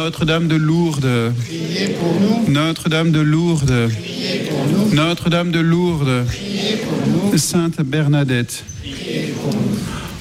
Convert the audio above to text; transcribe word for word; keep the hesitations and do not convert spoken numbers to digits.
Notre-Dame de Lourdes, priez pour nous. Notre-Dame de Lourdes, Priez pour nous. Notre-Dame de Lourdes, Priez pour nous. Sainte Bernadette, Priez pour nous.